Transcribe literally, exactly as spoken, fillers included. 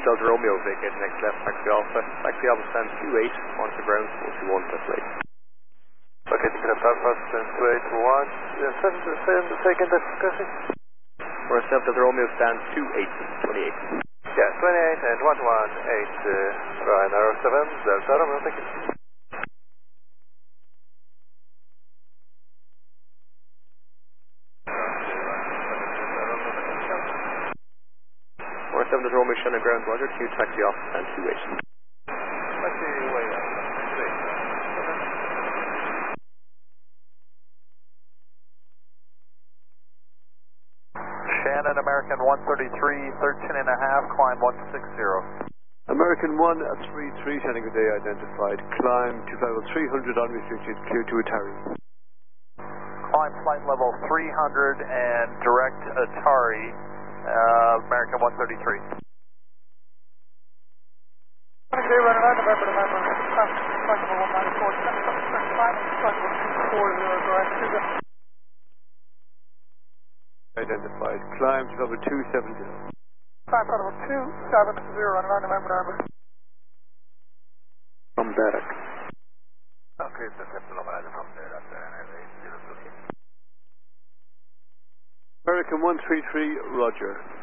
Delta Romeo, vacate next left, taxi Alpha. Taxi Alpha stands two eight, on to ground, four two one, that's late. Okay, pick up Alpha, stands two eight, one, seven, seven, second, discussing. Forest Delta Romeo stands two eight, twenty-eight. Yeah, twenty-eight and one one eight, uh, Ryanair seven, Delta Romeo, thank you. Forest Delta Romeo, Shannon ground, roger, two taxi off, stand two eight. Taxi way up, three. Shannon, American one thirty-three, thirteen and a half, climb one six zero. American one three three, Shannon, good day, identified. Climb to level three hundred, unrestricted, clear to Atari. Climb flight level three hundred and direct Atari, uh, American one thirty-three. Good day, running out, November, November, flight level one ninety-four, climbing flight level two four zero, direct to the... Identified. Climb to level two seventy. Climb flight level two seven zero, running out, November, November. From Derek. Okay, so Captain Lombardi from there, that's there. American one three three, roger.